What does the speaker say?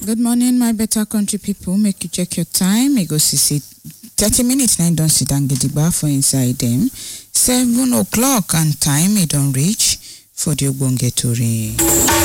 Good morning, my better country people. Make you check your time. You go see 30 minutes now. Don't sit down, get the bar for inside them. 7 o'clock and time it don't reach for the Ogbonge Tori.